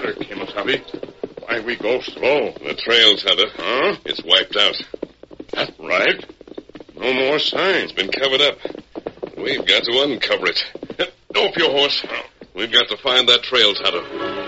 matter, Kemosabe? Why we go slow? The trail's Hunter. Huh? It's wiped out. That right? No more signs. It's been covered up. We've got to uncover it. Off your horse. We've got to find that trail, Hunter.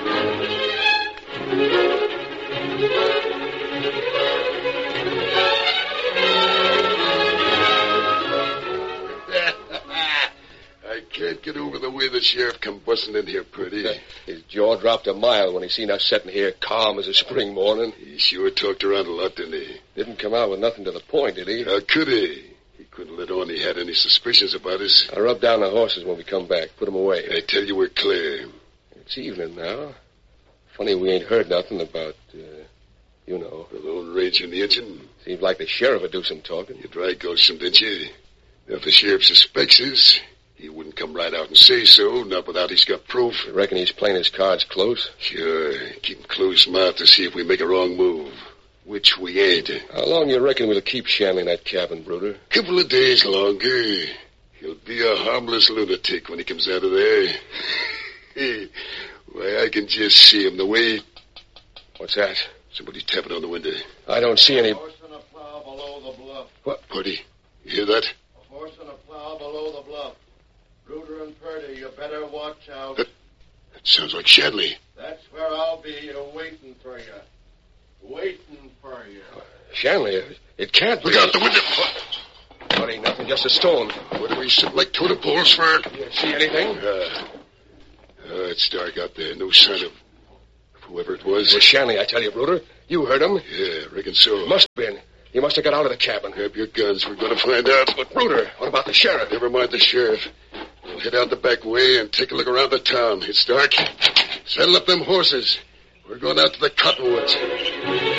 I can't get over the way the sheriff come busting in here, Purdy. His jaw dropped a mile when he seen us sitting here calm as a spring morning. He sure talked around a lot, didn't he? Didn't come out with nothing to the point, did he? How could he? He couldn't let on he had any suspicions about us. I'll rub down the horses when we come back. Put them away. I tell you we're clear. It's evening now. Funny we ain't heard nothing about, The Lone Ranger and the engine. Seems like the sheriff would do some talking. You dry gulched him, didn't you? Now, if the sheriff suspects us, he wouldn't come right out and say so, not without he's got proof. You reckon he's playing his cards close? Sure. Keep him close mouthed to see if we make a wrong move. Which we ain't. How long you reckon we'll keep Shanley in that cabin, Bruder? Couple of days longer. He'll be a harmless lunatic when he comes out of there. Why, I can just see him the way... What's that? Somebody tapping on the window. I don't see any... A horse and a plow below the bluff. What, Purdy? You hear that? A horse and a plow below the bluff. Bruder and Purdy, you better watch out. That sounds like Shanley. That's where I'll be, waiting for you. Waiting for you. Shanley, it can't be. Look out the window. What, ain't nothing, just a stone. What do we sit like totem poles for? You see anything? It's dark out there. No sign of whoever it was. It was Shanley, I tell you, Bruder. You heard him. Yeah, reckon so. Must have been. He must have got out of the cabin. Grab your guns. We're going to find out. But, Bruder, what about the sheriff? Never mind the sheriff. We'll head out the back way and take a look around the town. It's dark. Saddle up them horses. We're going out to the cottonwoods.